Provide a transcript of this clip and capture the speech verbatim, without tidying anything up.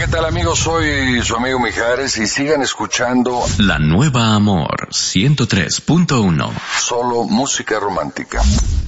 ¿qué tal amigos? Soy su amigo Mijares y sigan escuchando La Nueva Amor ciento tres punto uno. Solo música romántica.